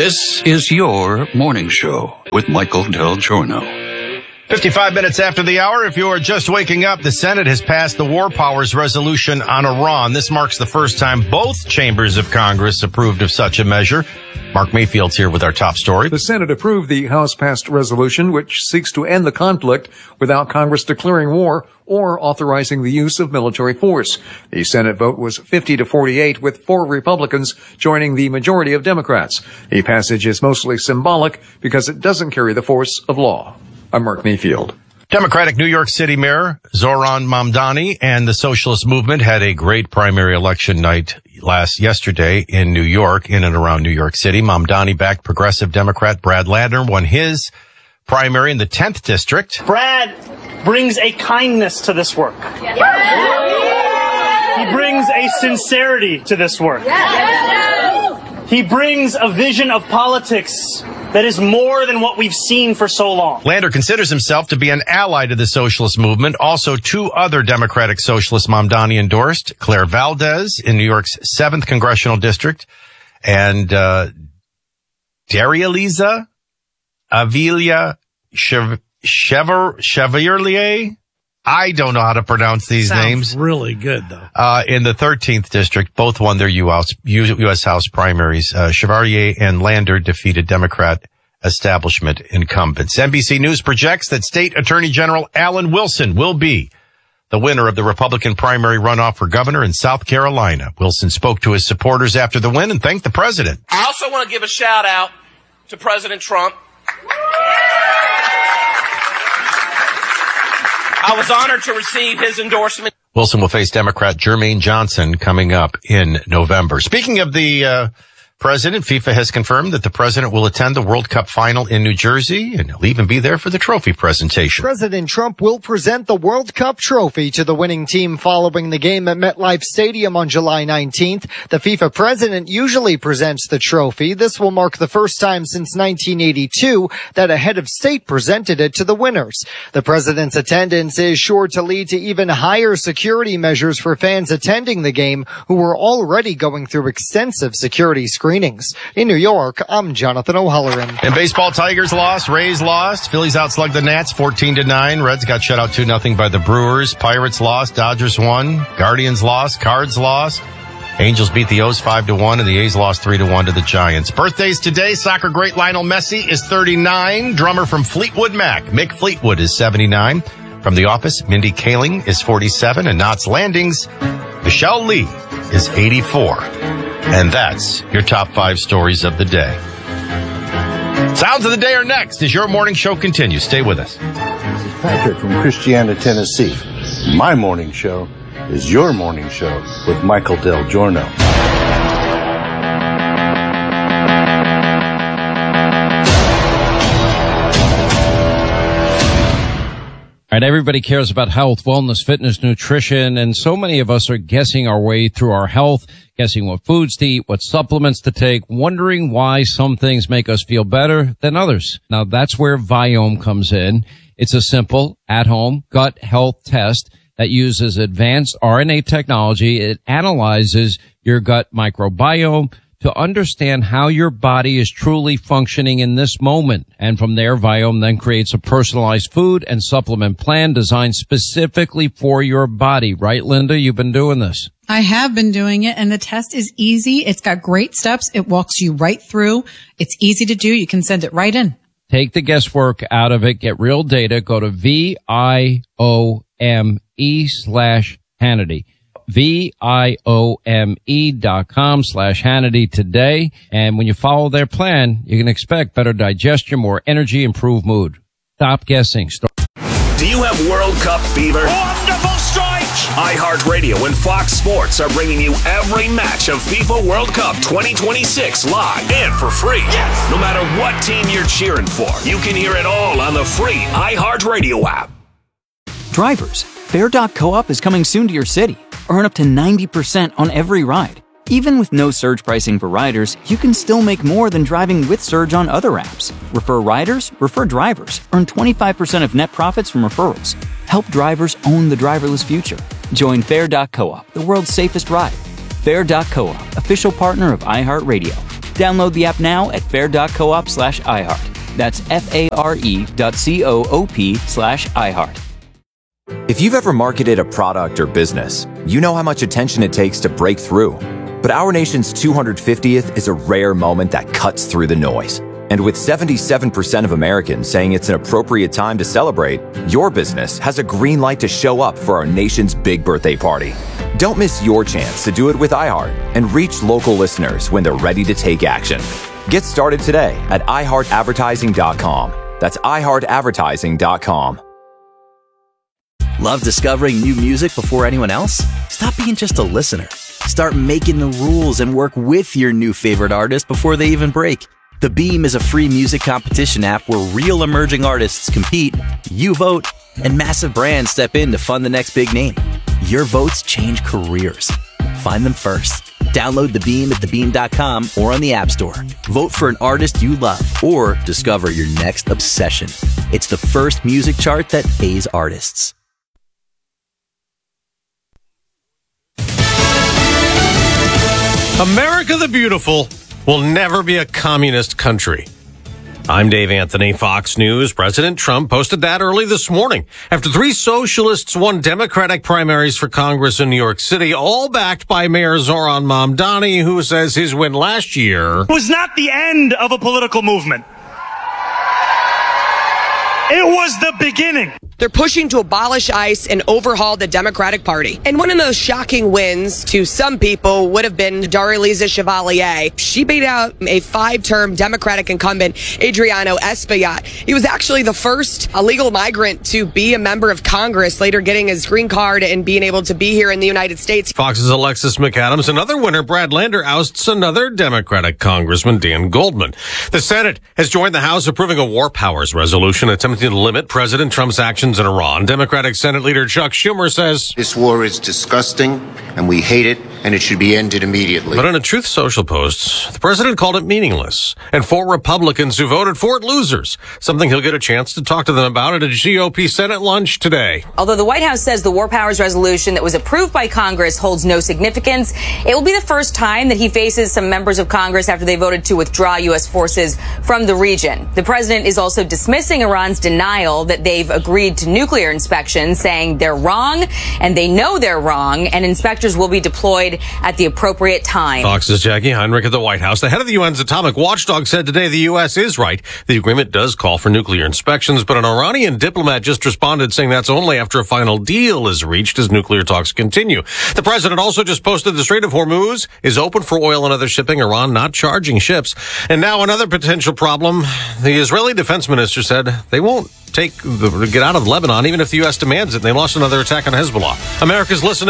This is your morning show with Michael Del Giorno. 55 minutes after the hour, if you're just waking up, the Senate has passed the War Powers Resolution on Iran. This marks the first time both chambers of Congress approved of such a measure. Mark Mayfield's here with our top story. The Senate approved the House-passed resolution, which seeks to end the conflict without Congress declaring war or authorizing the use of military force. The Senate vote was 50-48, with 4 Republicans joining the majority of Democrats. The passage is mostly symbolic because it doesn't carry the force of law. I'm Mark Mayfield. Democratic New York City Mayor Zohran Mamdani and the Socialist Movement had a great primary election night yesterday in New York, in and around New York City. Mamdani-backed progressive Democrat Brad Ladner won his primary in the 10th district. Brad brings a kindness to this work. He brings a sincerity to this work. He brings a vision of politics that is more than what we've seen for so long. Lander considers himself to be an ally to the socialist movement. Also, 2 other Democratic socialists Mamdani endorsed, Claire Valdez in New York's 7th congressional district, and Darializa Avilia Chevalier. I don't know how to pronounce these names. Really good, though. In the 13th district, both won their U.S. House primaries. Chevalier and Lander defeated Democrat establishment incumbents. NBC News projects that State Attorney General Alan Wilson will be the winner of the Republican primary runoff for governor in South Carolina. Wilson spoke to his supporters after the win and thanked the president. I also want to give a shout out to President Trump. I was honored to receive his endorsement. Wilson will face Democrat Jermaine Johnson coming up in November. Speaking of the president, FIFA has confirmed that the president will attend the World Cup final in New Jersey, and he'll even be there for the trophy presentation. President Trump will present the World Cup trophy to the winning team following the game at MetLife Stadium on July 19th. The FIFA president usually presents the trophy. This will mark the first time since 1982 that a head of state presented it to the winners. The president's attendance is sure to lead to even higher security measures for fans attending the game who were already going through extensive security screenings. In New York, I'm Jonathan O'Halloran. In baseball, Tigers lost, Rays lost, Phillies outslugged the Nats 14-9, Reds got shut out 2-0 by the Brewers, Pirates lost, Dodgers won, Guardians lost, Cards lost, Angels beat the O's 5-1, and the A's lost 3-1 to the Giants. Birthdays today, soccer great Lionel Messi is 39, drummer from Fleetwood Mac, Mick Fleetwood is 79, from The Office, Mindy Kaling is 47, and Knots Landing's Michelle Lee is 84. And that's your top 5 stories of the day. Sounds of the day are next as your morning show continues. Stay with us. This is Patrick from Christiana, Tennessee. My morning show is your morning show with Michael Del Giorno. All right, everybody cares about health, wellness, fitness, nutrition, and so many of us are guessing our way through our health, guessing what foods to eat, what supplements to take, wondering why some things make us feel better than others. Now, that's where Viome comes in. It's a simple, at-home gut health test that uses advanced RNA technology. It analyzes your gut microbiome to understand how your body is truly functioning in this moment. And from there, Viome then creates a personalized food and supplement plan designed specifically for your body. Right, Linda? You've been doing this. I have been doing it, and the test is easy. It's got great steps. It walks you right through. It's easy to do. You can send it right in. Take the guesswork out of it. Get real data. Go to VIOME/Hannity. VIOME.com/Hannity today. And when you follow their plan, you can expect better digestion, more energy, improved mood. Stop guessing. Do you have World Cup fever? Wonderful strike! iHeartRadio and Fox Sports are bringing you every match of FIFA World Cup 2026 live and for free. Yes! No matter what team you're cheering for, you can hear it all on the free iHeartRadio app. Drivers, Fair.coop is coming soon to your city. Earn up to 90% on every ride. Even with no surge pricing for riders, you can still make more than driving with surge on other apps. Refer riders, refer drivers. Earn 25% of net profits from referrals. Help drivers own the driverless future. Join Fair.coop, the world's safest ride. Fair.coop, official partner of iHeartRadio. Download the app now at fair.coop/iHeart. That's FARE.coop/iHeart. If you've ever marketed a product or business, you know how much attention it takes to break through. But our nation's 250th is a rare moment that cuts through the noise. And with 77% of Americans saying it's an appropriate time to celebrate, your business has a green light to show up for our nation's big birthday party. Don't miss your chance to do it with iHeart and reach local listeners when they're ready to take action. Get started today at iHeartAdvertising.com. That's iHeartAdvertising.com. Love discovering new music before anyone else? Stop being just a listener. Start making the rules and work with your new favorite artist before they even break. The Beam is a free music competition app where real emerging artists compete, you vote, and massive brands step in to fund the next big name. Your votes change careers. Find them first. Download The Beam at thebeam.com or on the App Store. Vote for an artist you love or discover your next obsession. It's the first music chart that pays artists. America the Beautiful will never be a communist country. I'm Dave Anthony, Fox News. President Trump posted that early this morning after 3 socialists won Democratic primaries for Congress in New York City, all backed by Mayor Zoran Mamdani, who says his win last year was not the end of a political movement. It was the beginning. They're pushing to abolish ICE and overhaul the Democratic Party. And one of those shocking wins to some people would have been Darlisa Chevalier. She beat out a 5-term Democratic incumbent, Adriano Espaillat. He was actually the first illegal migrant to be a member of Congress, later getting his green card and being able to be here in the United States. Fox's Alexis McAdams. Another winner, Brad Lander, ousts another Democratic Congressman, Dan Goldman. The Senate has joined the House approving a war powers resolution attempting to limit President Trump's actions in Iran. Democratic Senate Leader Chuck Schumer says this war is disgusting and we hate it and it should be ended immediately. But in a Truth Social post, the president called it meaningless, and 4 Republicans who voted for it losers, something he'll get a chance to talk to them about at a GOP Senate lunch today. Although the White House says the war powers resolution that was approved by Congress holds no significance, it will be the first time that he faces some members of Congress after they voted to withdraw U.S. forces from the region. The president is also dismissing Iran's denial that they've agreed to nuclear inspections, saying they're wrong and they know they're wrong, and inspectors will be deployed at the appropriate time. Fox's Jackie Heinrich at the White House. The head of the UN's atomic watchdog said today the U.S. is right. The agreement does call for nuclear inspections, but an Iranian diplomat just responded saying that's only after a final deal is reached as nuclear talks continue. The president also just posted the Strait of Hormuz is open for oil and other shipping, Iran not charging ships. And now another potential problem. The Israeli defense minister said they won't get out of Lebanon even if the U.S. demands it. They lost another attack on Hezbollah. America's listening.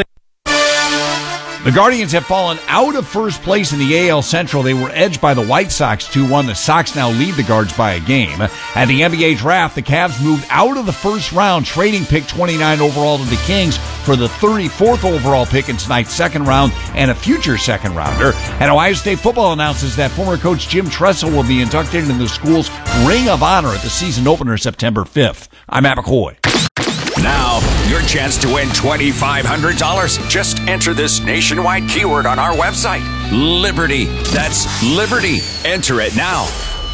The Guardians have fallen out of first place in the AL Central. They were edged by the White Sox 2-1. The Sox now lead the Guards by a game. At the NBA draft, the Cavs moved out of the first round, trading pick 29 overall to the Kings for the 34th overall pick in tonight's second round and a future second rounder. And Ohio State football announces that former coach Jim Tressel will be inducted into the school's Ring of Honor at the season opener September 5th. I'm Matt McCoy. Now, your chance to win $2,500. Just enter this nationwide keyword on our website. Liberty. That's Liberty. Enter it now.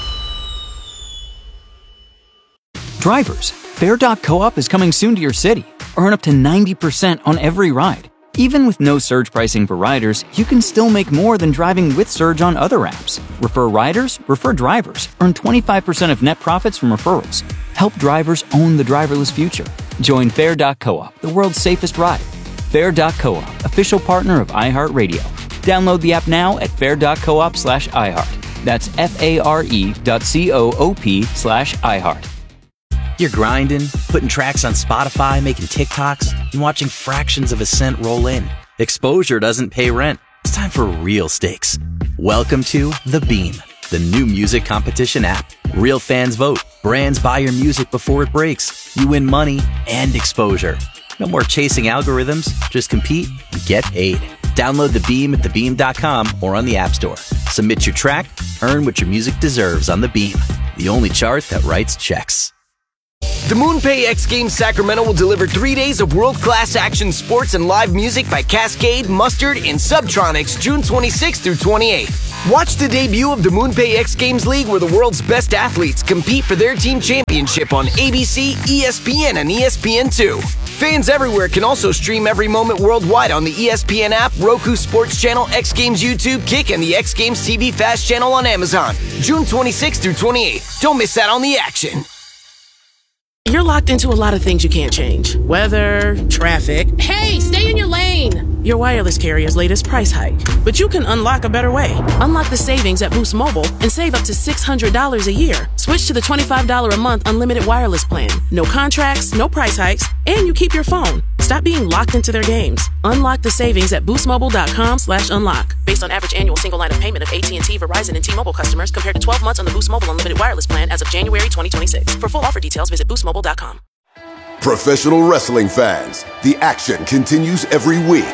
Drivers, Fair.coop is coming soon to your city. Earn up to 90% on every ride. Even with no surge pricing for riders, you can still make more than driving with Surge on other apps. Refer riders, refer drivers. Earn 25% of net profits from referrals. Help drivers own the driverless future. Join Fair.coop, the world's safest ride. Fair.coop, official partner of iHeartRadio. Download the app now at fair.coop/iHeart. That's FARE.coop/iHeart. You're grinding, putting tracks on Spotify, making TikToks, and watching fractions of a cent roll in. Exposure doesn't pay rent. It's time for real stakes. Welcome to The Beam, the new music competition app. Real fans vote. Brands buy your music before it breaks. You win money and exposure. No more chasing algorithms. Just compete and get paid. Download The Beam at thebeam.com or on the App Store. Submit your track, earn what your music deserves on The Beam, the only chart that writes checks. The MoonPay X Games Sacramento will deliver 3 days of world-class action sports and live music by Cascade, Mustard, and Subtronics June 26th through 28th. Watch the debut of the MoonPay X Games League where the world's best athletes compete for their team championship on ABC, ESPN, and ESPN2. Fans everywhere can also stream every moment worldwide on the ESPN app, Roku Sports Channel, X Games YouTube, Kick, and the X Games TV Fast channel on Amazon. June 26th through 28th. Don't miss out on the action. You're locked into a lot of things you can't change. Weather, traffic. Hey, stay in your lane! Your wireless carrier's latest price hike. But you can unlock a better way. Unlock the savings at Boost Mobile and save up to $600 a year. Switch to the $25 a month unlimited wireless plan. No contracts, no price hikes, and you keep your phone. Stop being locked into their games. Unlock the savings at boostmobile.com/unlock. Based on average annual single line of payment of AT&T, Verizon, and T-Mobile customers compared to 12 months on the Boost Mobile unlimited wireless plan as of January 2026. For full offer details, visit boostmobile.com. Professional wrestling fans, the action continues every week.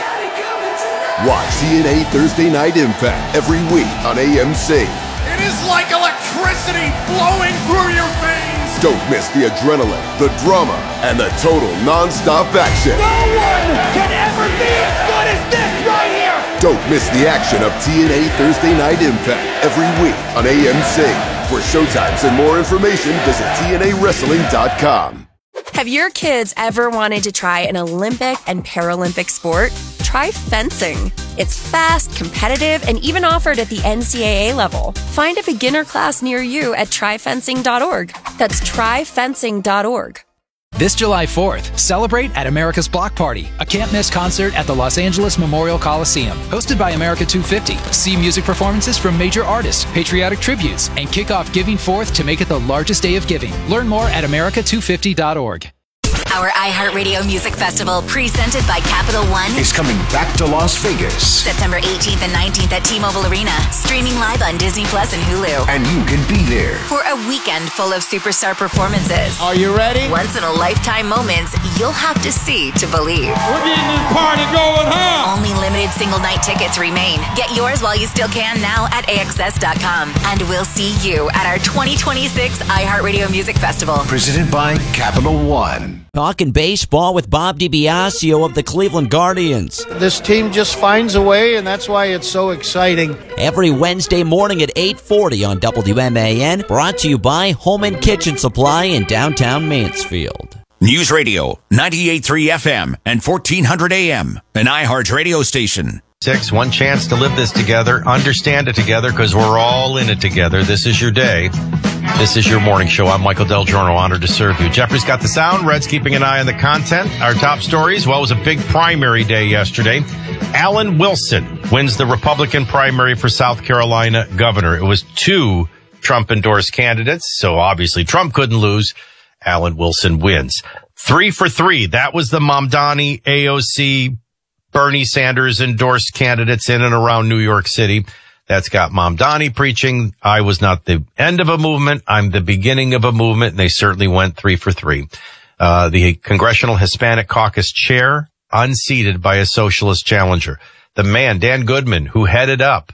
Watch TNA Thursday Night Impact every week on AMC. It is like electricity flowing through your veins. Don't miss the adrenaline, the drama, and the total non-stop action. No one can ever be as good as this right here. Don't miss the action of TNA Thursday Night Impact every week on AMC. For showtimes and more information, visit TNAWrestling.com. Have your kids ever wanted to try an Olympic and Paralympic sport? Try fencing. It's fast, competitive, and even offered at the NCAA level. Find a beginner class near you at tryfencing.org. That's tryfencing.org. This July 4th, celebrate at America's Block Party, a can't-miss concert at the Los Angeles Memorial Coliseum. Hosted by America 250. See music performances from major artists, patriotic tributes, and kick off Giving Forth to make it the largest day of giving. Learn more at america250.org. Our iHeartRadio Music Festival, presented by Capital One, is coming back to Las Vegas. September 18th and 19th at T-Mobile Arena. Streaming live on Disney Plus and Hulu. And you can be there for a weekend full of superstar performances. Are you ready? Once-in-a-lifetime moments you'll have to see to believe. We're getting this party going, huh? Only limited single-night tickets remain. Get yours while you still can now at AXS.com. And we'll see you at our 2026 iHeartRadio Music Festival. Presented by Capital One. Talking baseball with Bob DiBiasio of the Cleveland Guardians. This team just finds a way, and that's why it's so exciting. Every Wednesday morning at 8:40 on WMAN, brought to you by Home and Kitchen Supply in downtown Mansfield. News Radio, 98.3 FM and 1400 AM, an iHeart radio station. One chance to live this together, understand it together, because we're all in it together. This is your day. This is your morning show. I'm Michael Del Giorno, honored to serve you. Jeffrey's got the sound. Red's keeping an eye on the content. Our top stories, well, it was a big primary day yesterday. Alan Wilson wins the Republican primary for South Carolina governor. It was 2 Trump-endorsed candidates, so obviously Trump couldn't lose. Alan Wilson wins. 3 for 3. That was the Mamdani, AOC, Bernie Sanders endorsed candidates in and around New York City. That's got Mamdani preaching, I was not the end of a movement, I'm the beginning of a movement, and they certainly went 3 for 3. The Congressional Hispanic Caucus chair, unseated by a socialist challenger. The man, Dan Goodman, who headed up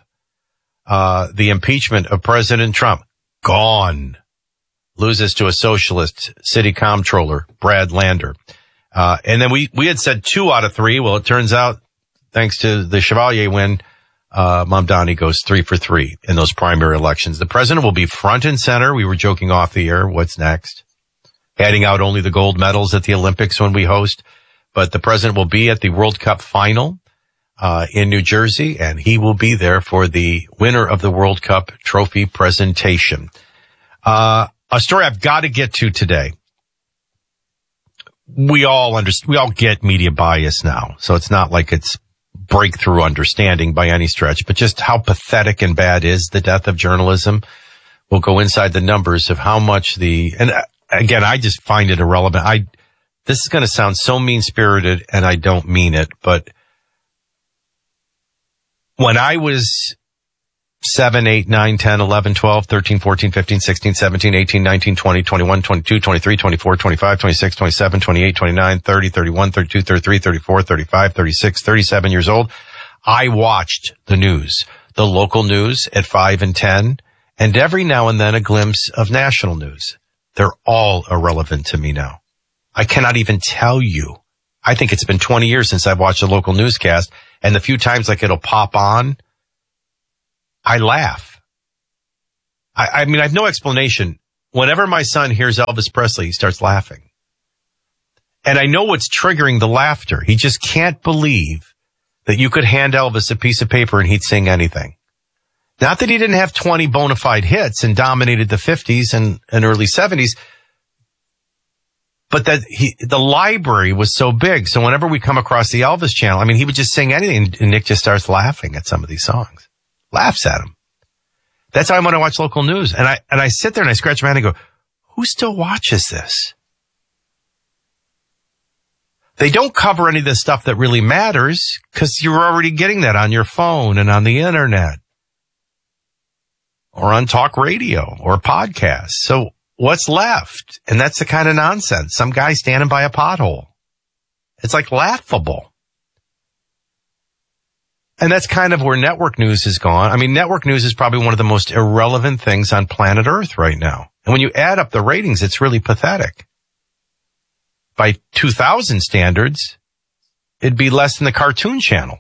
the impeachment of President Trump, gone. Loses to a socialist city comptroller, Brad Lander. And then we had said 2 out of 3. Well, it turns out, thanks to the Chevalier win, Mamdani goes 3 for 3 in those primary elections. The president will be front and center. We were joking off the air. What's next? Handing out only the gold medals at the Olympics when we host. But the president will be at the World Cup final, in New Jersey, and he will be there for the winner of the World Cup trophy presentation. A story I've got to get to today. We all get media bias now. So it's not like it's breakthrough understanding by any stretch, but just how pathetic and bad is the death of journalism. We'll go inside the numbers of how much and again, I just find it irrelevant. This is going to sound so mean-spirited, and I don't mean it, but when I was 7, 8, 9, 10, 11, 12, 13, 14, 15, 16, 17, 18, 19, 20, 21, 22, 23, 24, 25, 26, 27, 28, 29, 30, 31, 32, 33, 34, 35, 36, 37 years old, I watched the news, the local news at 5 and 10, and every now and then a glimpse of national news. They're all irrelevant to me now. I cannot even tell you. I think it's been 20 years since I've watched a local newscast, and the few times like it'll pop on, I laugh. I mean, I have no explanation. Whenever my son hears Elvis Presley, he starts laughing. And I know what's triggering the laughter. He just can't believe that you could hand Elvis a piece of paper and he'd sing anything. Not that he didn't have 20 bona fide hits and dominated the 50s and early 70s, but that the library was so big. So whenever we come across the Elvis channel, I mean, he would just sing anything, and Nick just starts laughing at some of these songs. Laughs at him. That's how I want to watch local news. And I sit there and I scratch my head and go, who still watches this? They don't cover any of the stuff that really matters because you're already getting that on your phone and on the internet or on talk radio or podcasts. So what's left? And that's the kind of nonsense. Some guy standing by a pothole. It's like laughable. And that's kind of where network news has gone. I mean, network news is probably one of the most irrelevant things on planet Earth right now. And when you add up the ratings, it's really pathetic. By 2000 standards, it'd be less than the Cartoon Channel.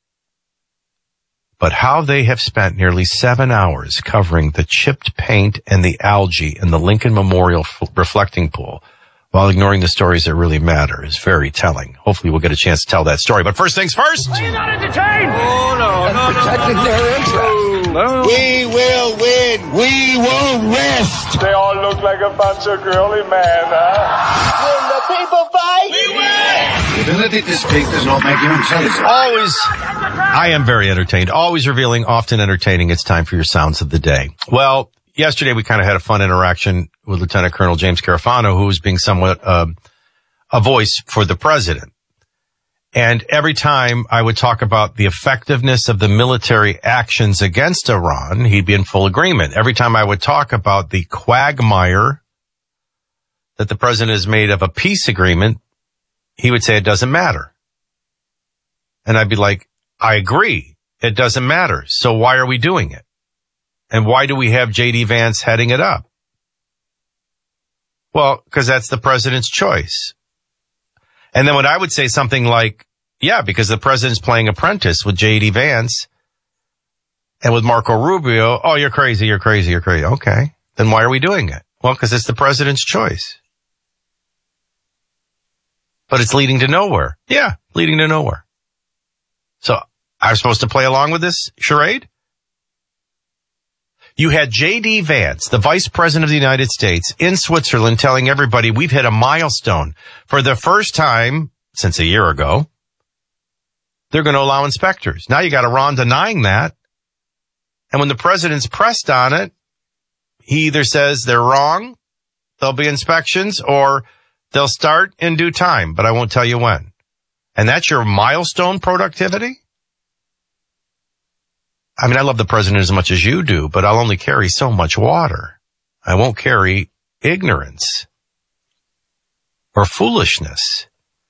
But how they have spent nearly 7 hours covering the chipped paint and the algae in the Lincoln Memorial reflecting pool while ignoring the stories that really matter is very telling. Hopefully we'll get a chance to tell that story. But first things first. Are you not entertained? Oh, no. Protecting their interest. No. We will win. We will rest. They all look like a bunch of girly men, huh? When the people fight, we win! The ability to speak does not make you intelligent. Always, I am very entertained. Always revealing, often entertaining. It's time for your sounds of the day. Well, yesterday we kind of had a fun interaction with Lieutenant Colonel James Carafano, who was being somewhat a voice for the president. And every time I would talk about the effectiveness of the military actions against Iran, he'd be in full agreement. Every time I would talk about the quagmire that the president has made of a peace agreement, he would say it doesn't matter. And I'd be like, I agree. It doesn't matter. So why are we doing it? And why do we have J.D. Vance heading it up? Well, because that's the president's choice. And then when I would say something like, yeah, because the president's playing apprentice with J.D. Vance and with Marco Rubio. Oh, you're crazy. You're crazy. You're crazy. Okay. Then why are we doing it? Well, because it's the president's choice. But it's leading to nowhere. Yeah, leading to nowhere. So I'm supposed to play along with this charade? You had J.D. Vance, the vice president of the United States, in Switzerland telling everybody we've hit a milestone. For the first time since a year ago, they're going to allow inspectors. Now you got Iran denying that. And when the president's pressed on it, he either says they're wrong, there'll be inspections, or they'll start in due time, but I won't tell you when. And that's your milestone productivity? I mean, I love the president as much as you do, but I'll only carry so much water. I won't carry ignorance or foolishness.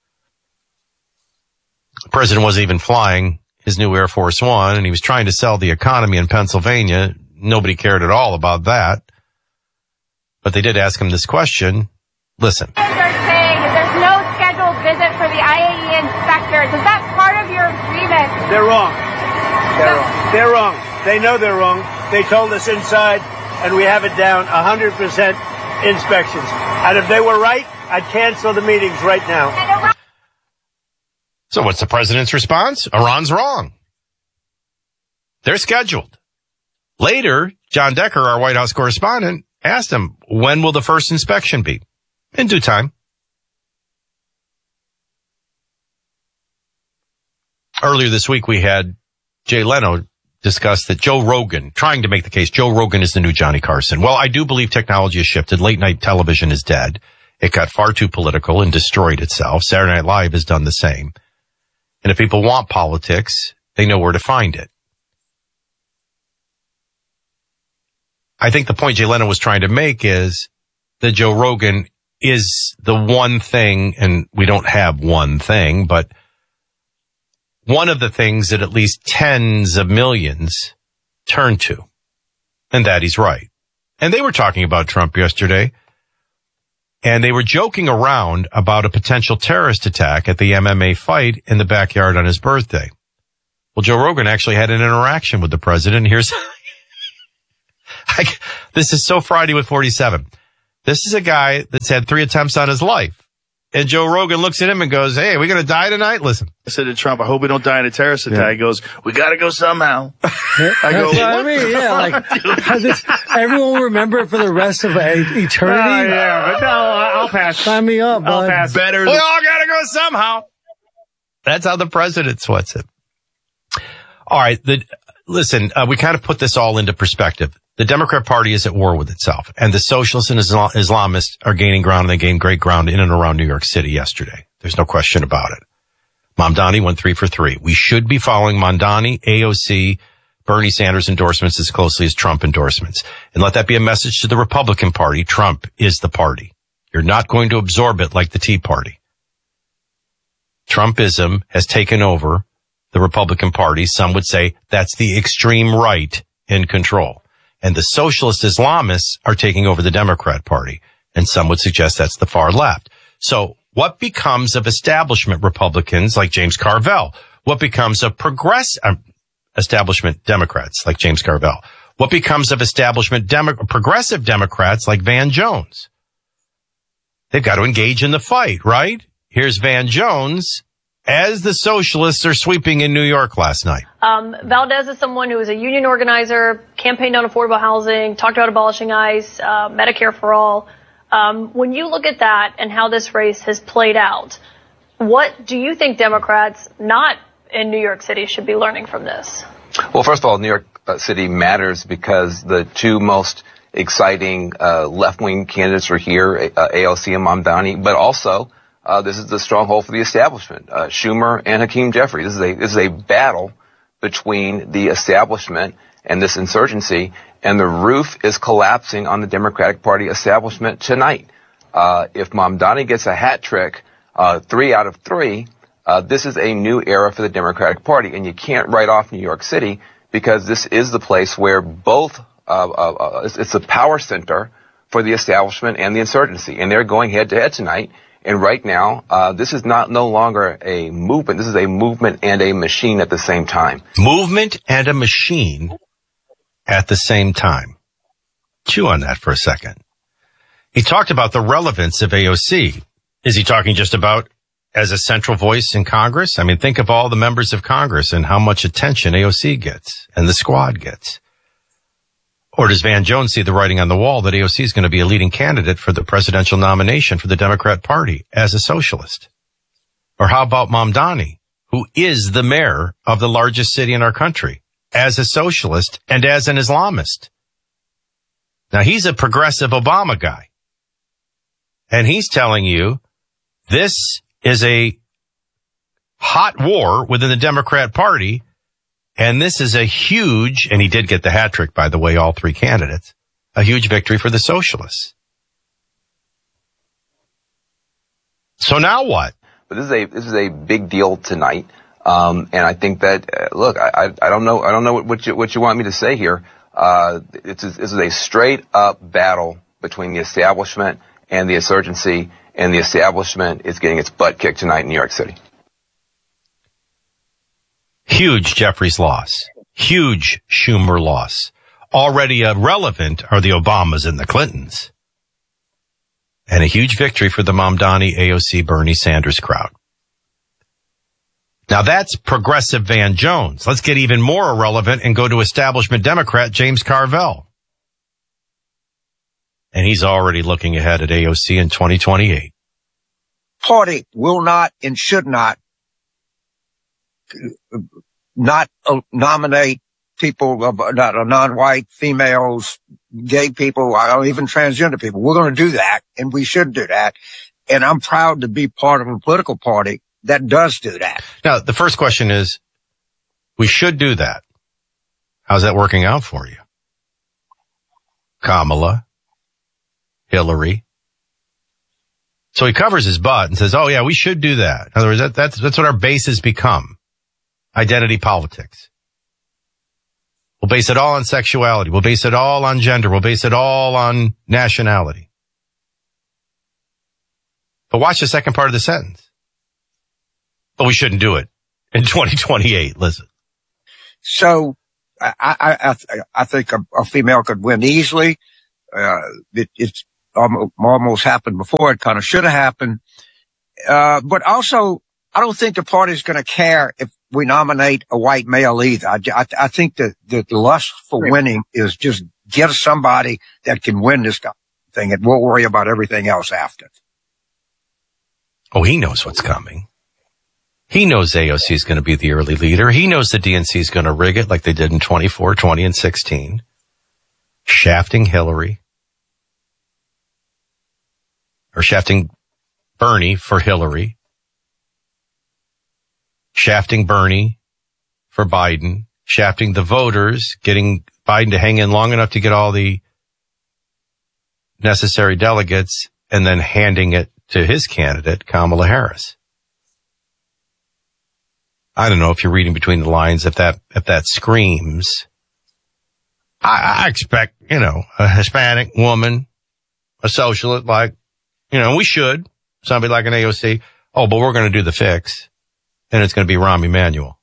The president wasn't even flying his new Air Force One, and he was trying to sell the economy in Pennsylvania. Nobody cared at all about that. But they did ask him this question. Listen. They're saying there's no scheduled visit for the IAEA inspectors. Is that part of your agreement? They're wrong. They're wrong. They know they're wrong. They told us inside, and we have it down 100% inspections. And if they were right, I'd cancel the meetings right now. So what's the president's response? Iran's wrong. They're scheduled. Later, John Decker, our White House correspondent, asked him, when will the first inspection be? In due time. Earlier this week, we had Jay Leno discuss that Joe Rogan, trying to make the case, Joe Rogan is the new Johnny Carson. Well, I do believe technology has shifted. Late night television is dead. It got far too political and destroyed itself. Saturday Night Live has done the same. And if people want politics, they know where to find it. I think the point Jay Leno was trying to make is that Joe Rogan is the one thing, and we don't have one thing, but one of the things that at least tens of millions turn to. And that he's right. And they were talking about Trump yesterday. And they were joking around about a potential terrorist attack at the MMA fight in the backyard on his birthday. Well, Joe Rogan actually had an interaction with the president. Here's, this is so Friday with 47. This is a guy that's had 3 attempts on his life. And Joe Rogan looks at him and goes, hey, are we going to die tonight? Listen. I said to Trump, I hope we don't die in a terrorist attack. He goes, we got to go somehow. I go, what I mean, yeah, like, everyone will remember it for the rest of eternity. Yeah, but no, I'll pass. Sign me up, I'll bud. pass. Better. We all got to go somehow. That's how the president sweats it. All right. Listen, we kind of put this all into perspective. The Democrat Party is at war with itself, and the socialists and Islamists are gaining ground, and they gained great ground in and around New York City yesterday. There's no question about it. Mamdani went 3 for 3. We should be following Mamdani, AOC, Bernie Sanders endorsements as closely as Trump endorsements. And let that be a message to the Republican Party. Trump is the party. You're not going to absorb it like the Tea Party. Trumpism has taken over the Republican Party. Some would say that's the extreme right in control. And the socialist Islamists are taking over the Democrat Party. And some would suggest that's the far left. So what becomes of establishment Republicans like James Carville? What becomes of establishment Democrats like James Carville? What becomes of establishment progressive Democrats like Van Jones? They've got to engage in the fight, right? Here's Van Jones as the socialists are sweeping in New York last night. Valdez is someone who is a union organizer, campaigned on affordable housing, talked about abolishing ICE, Medicare for all. When you look at that and how this race has played out, what do you think Democrats not in New York City should be learning from this? Well, first of all, New York City matters because the 2 most exciting left-wing candidates are here, AOC and Mamdani, but also this is the stronghold for the establishment, Schumer and Hakeem Jeffries. This is a battle between the establishment and this insurgency, and the roof is collapsing on the Democratic Party establishment tonight. If Mamdani gets a hat trick, 3 out of 3, this is a new era for the Democratic Party, and you can't write off New York City because this is the place where both it's the power center for the establishment and the insurgency, and they're going head to head tonight. And right now, this is no longer a movement. This is a movement and a machine at the same time. Movement and a machine at the same time. Chew on that for a second. He talked about the relevance of AOC. Is he talking just about as a central voice in Congress? I mean, think of all the members of Congress and how much attention AOC gets and the squad gets. Or does Van Jones see the writing on the wall that AOC is going to be a leading candidate for the presidential nomination for the Democrat Party as a socialist? Or how about Mamdani, who is the mayor of the largest city in our country, as a socialist and as an Islamist? Now, he's a progressive Obama guy. And he's telling you this is a hot war within the Democrat Party. And this is a huge, and he did get the hat trick, by the way, all 3 candidates, a huge victory for the socialists. So now what? But this is a big deal tonight. And I think that, look, I don't know what you want me to say here. This is a straight up battle between the establishment and the insurgency, and the establishment is getting its butt kicked tonight in New York City. Huge Jeffries loss. Huge Schumer loss. Already irrelevant are the Obamas and the Clintons. And a huge victory for the Mamdani, AOC, Bernie Sanders crowd. Now that's progressive Van Jones. Let's get even more irrelevant and go to establishment Democrat James Carville. And he's already looking ahead at AOC in 2028. Party will not and should not nominate people, non-white, females, gay people, even transgender people. We're going to do that, and we should do that. And I'm proud to be part of a political party that does do that. Now, the first question is, we should do that. How's that working out for you? Kamala, Hillary. So he covers his butt and says, oh yeah, we should do that. In other words, that's what our base has become. Identity politics. We'll base it all on sexuality. We'll base it all on gender. We'll base it all on nationality. But watch the second part of the sentence. But we shouldn't do it in 2028. Listen. So I think a female could win easily. It's almost happened before. It kind of should have happened. But also, I don't think the party's going to care if we nominate a white male either. I think that the lust for winning is just get somebody that can win this thing, and we'll worry about everything else after. Oh, he knows what's coming. He knows AOC is going to be the early leader. He knows the DNC is going to rig it like they did in 24, 20, and 16. Shafting Hillary. Or shafting Bernie for Hillary. Shafting Bernie for Biden. Shafting the voters, getting Biden to hang in long enough to get all the necessary delegates, and then handing it to his candidate, Kamala Harris. I don't know if you're reading between the lines, if that screams. I expect, a Hispanic woman, a socialist, we should, somebody like an AOC. Oh, but we're going to do the fix, and it's going to be Rahm Emanuel.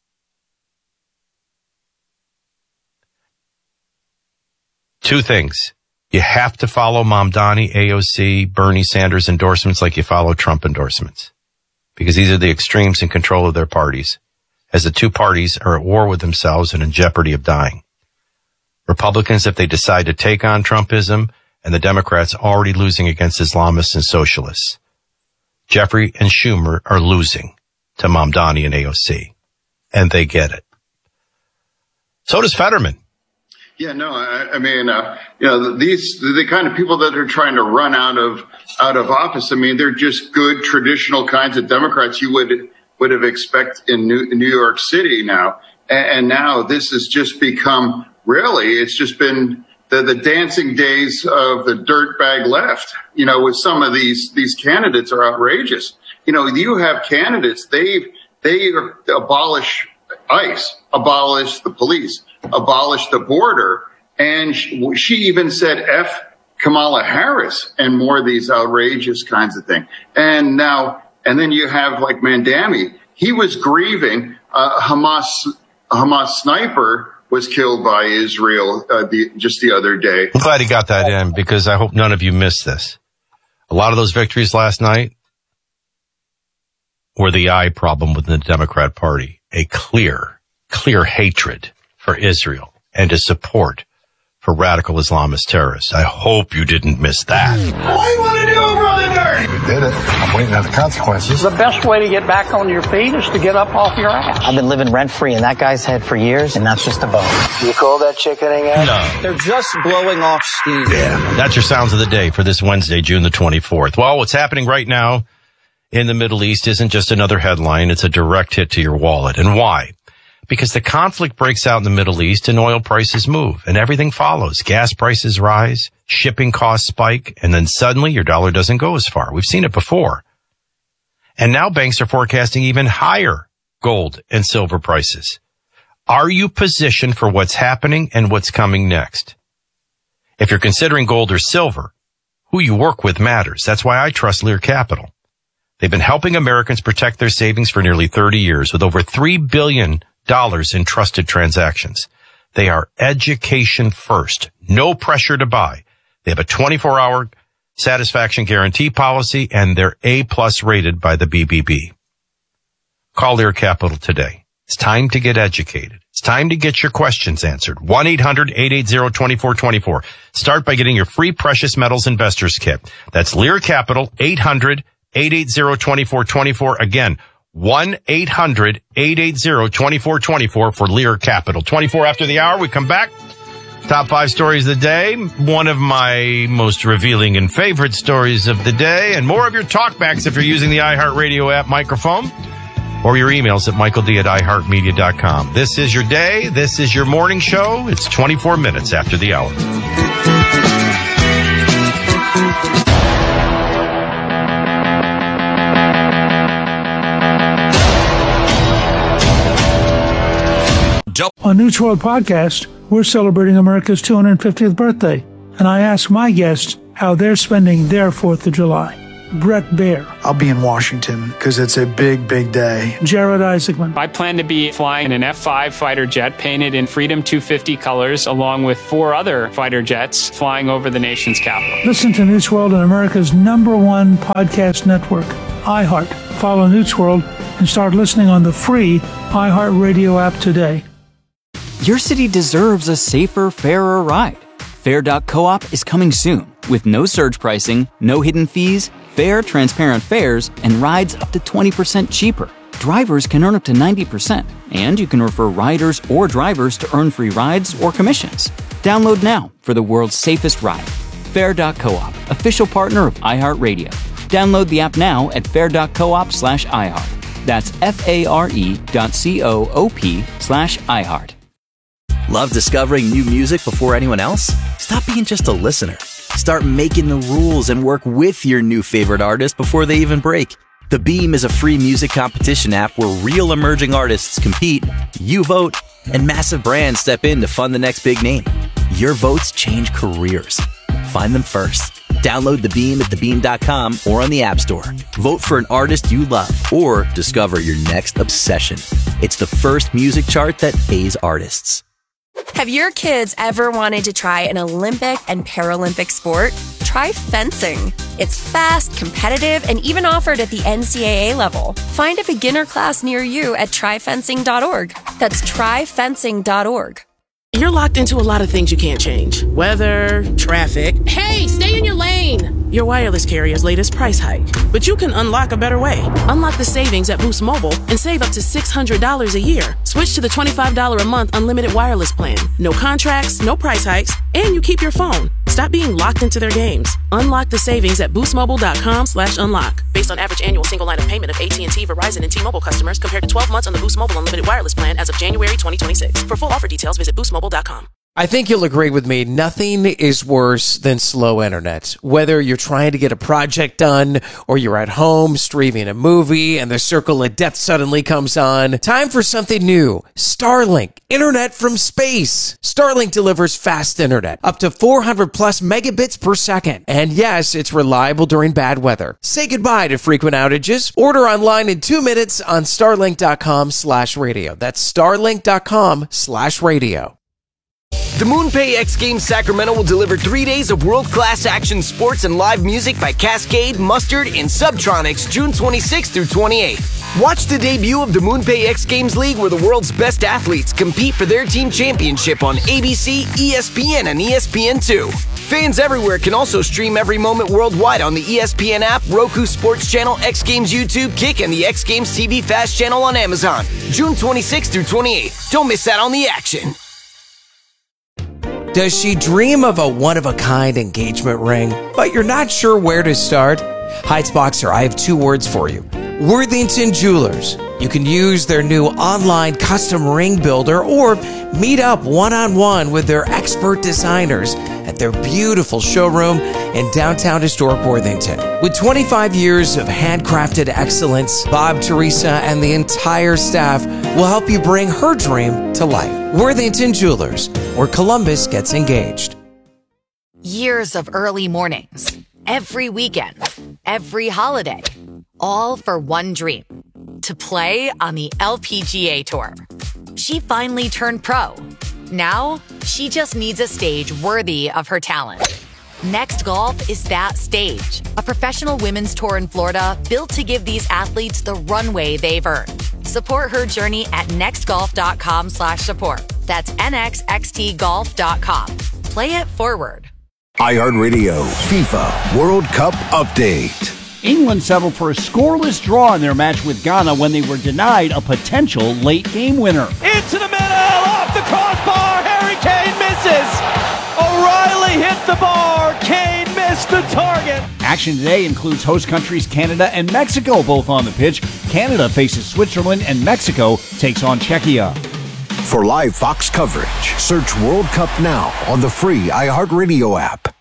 Two things. You have to follow Mamdani, AOC, Bernie Sanders endorsements like you follow Trump endorsements, because these are the extremes in control of their parties, as the two parties are at war with themselves and in jeopardy of dying. Republicans, if they decide to take on Trumpism, and the Democrats already losing against Islamists and socialists. Jeffrey and Schumer are losing to Mamdani and AOC, and they get it. So does Fetterman. Yeah, no, I mean, the kind of people that are trying to run out of office, I mean, they're just good traditional kinds of Democrats you would have expected in New York City now. And now this has just become, really, it's just been the dancing days of the dirtbag left, with some of these candidates are outrageous. You have candidates, they abolish ICE, abolish the police, abolish the border. And she even said F Kamala Harris and more of these outrageous kinds of things. And then you have like Mandami. He was grieving. Hamas sniper was killed by Israel just the other day. I'm glad he got that in, because I hope none of you missed this. A lot of those victories last night were the eye problem within the Democrat Party. A clear hatred for Israel and a support for radical Islamist terrorists. I hope you didn't miss that. What do you want to do, brother? We did it. I'm waiting on the consequences. The best way to get back on your feet is to get up off your ass. I've been living rent-free in that guy's head for years, and that's just a bonus. You call that chickening out? No. They're just blowing off steam. Yeah. That's your sounds of the day for this Wednesday, June the 24th. Well, what's happening right now in the Middle East isn't just another headline. It's a direct hit to your wallet. And why? Because the conflict breaks out in the Middle East and oil prices move and everything follows. Gas prices rise, shipping costs spike, and then suddenly your dollar doesn't go as far. We've seen it before. And now banks are forecasting even higher gold and silver prices. Are you positioned for what's happening and what's coming next? If you're considering gold or silver, who you work with matters. That's why I trust Lear Capital. They've been helping Americans protect their savings for nearly 30 years with over $3 billion in trusted transactions. They are education first. No pressure to buy. They have a 24-hour satisfaction guarantee policy, and they're A+ rated by the BBB. Call Lear Capital today. It's time to get educated. It's time to get your questions answered. 1-800-880-2424. Start by getting your free precious metals investors kit. That's Lear Capital, 800-880-2424. Again, 1-800-880-2424 for Lear Capital. 24 after the hour, we come back. Top 5 stories of the day. One of my most revealing and favorite stories of the day. And more of your talkbacks if you're using the iHeartRadio app microphone. Or your emails at michaeld@iheartmedia.com. This is your day. This is your morning show. It's 24 minutes after the hour. On News World Podcast, we're celebrating America's 250th birthday, and I ask my guests how they're spending their 4th of July. Brett Baer. I'll be in Washington because it's a big, big day. Jared Isaacman. I plan to be flying an F-5 fighter jet painted in Freedom 250 colors, along with 4 other fighter jets flying over the nation's capital. Listen to Newt's World on America's #1 podcast network, iHeart. Follow Newt's World and start listening on the free iHeart Radio app today. Your city deserves a safer, fairer ride. Fair.coop is coming soon with no surge pricing, no hidden fees, fair, transparent fares, and rides up to 20% cheaper. Drivers can earn up to 90%, and you can refer riders or drivers to earn free rides or commissions. Download now for the world's safest ride. Fair.coop, official partner of iHeartRadio. Download the app now at fair.coop/iHeart. That's FARE.coop/iHeart. Love discovering new music before anyone else? Stop being just a listener. Start making the rules and work with your new favorite artist before they even break. The Beam is a free music competition app where real emerging artists compete, you vote, and massive brands step in to fund the next big name. Your votes change careers. Find them first. Download The Beam at thebeam.com or on the App Store. Vote for an artist you love or discover your next obsession. It's the first music chart that pays artists. Have your kids ever wanted to try an Olympic and Paralympic sport? Try fencing. It's fast, competitive, and even offered at the NCAA level. Find a beginner class near you at tryfencing.org. That's tryfencing.org. You're locked into a lot of things you can't change. Weather, traffic. Hey, stay in your lane! Your wireless carrier's latest price hike. But you can unlock a better way. Unlock the savings at Boost Mobile and save up to $600 a year. Switch to the $25 a month unlimited wireless plan. No contracts, no price hikes, and you keep your phone. Stop being locked into their games. Unlock the savings at boostmobile.com/unlock. Based on average annual single line of payment of AT&T, Verizon, and T-Mobile customers compared to 12 months on the Boost Mobile unlimited wireless plan as of January 2026. For full offer details, visit boostmobile.com. I think you'll agree with me. Nothing is worse than slow internet. Whether you're trying to get a project done or you're at home streaming a movie and the circle of death suddenly comes on. Time for something new. Starlink. Internet from space. Starlink delivers fast internet. Up to 400 plus megabits per second. And yes, it's reliable during bad weather. Say goodbye to frequent outages. Order online in 2 minutes on starlink.com/radio. That's starlink.com/radio. The MoonPay X Games Sacramento will deliver 3 days of world-class action sports and live music by Cascade, Mustard, and Subtronics June 26th through 28th. Watch the debut of the MoonPay X Games League where the world's best athletes compete for their team championship on ABC, ESPN, and ESPN2. Fans everywhere can also stream every moment worldwide on the ESPN app, Roku Sports Channel, X Games YouTube, Kick, and the X Games TV Fast Channel on Amazon. June 26th through 28th. Don't miss out on the action. Does she dream of a one-of-a-kind engagement ring, but you're not sure where to start? Heights Boxer, I have 2 words for you. Worthington Jewelers. You can use their new online custom ring builder or meet up one-on-one with their expert designers at their beautiful showroom in downtown historic Worthington. With 25 years of handcrafted excellence, Bob, Teresa, and the entire staff will help you bring her dream to life. Worthington Jewelers, where Columbus gets engaged. Years of early mornings, every weekend, every holiday, all for one dream, to play on the LPGA Tour. She finally turned pro. Now, she just needs a stage worthy of her talent. Next Golf is that stage, a professional women's tour in Florida built to give these athletes the runway they've earned. Support her journey at nextgolf.com/support. That's nxxtgolf.com. Play it forward. iHeartRadio FIFA World Cup Update. England settled for a scoreless draw in their match with Ghana when they were denied a potential late game winner. Into the middle, off the crossbar, Harry Kane misses. O'Reilly hit the bar, Kane missed the target. Action today includes host countries Canada and Mexico both on the pitch. Canada faces Switzerland and Mexico takes on Czechia. For live Fox coverage, search World Cup now on the free iHeartRadio app.